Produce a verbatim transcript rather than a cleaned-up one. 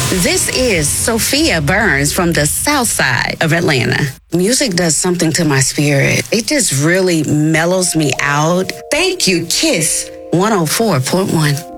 This is Sophia Burns from the South Side of Atlanta. Music does something to my spirit. It just really mellows me out. Thank you, Kiss one oh four point one.